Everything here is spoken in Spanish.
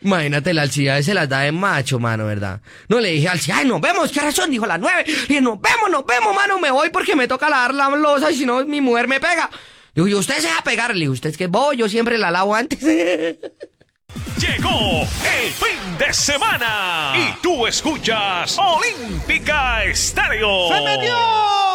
Imagínate, la Alcida se las da de macho, mano, ¿verdad? No, le dije al Alcida, ay, nos vemos, ¿qué razón? Dijo las 9. Le dije, nos vemos, mano, me voy porque me toca lavar la loza y si no, mi mujer me pega. Digo, ¿y usted se va a pegar? Le digo, ¿usted es que voy? Yo siempre la lavo antes. Llegó el fin de semana y tú escuchas Olímpica Estéreo. ¡Se metió!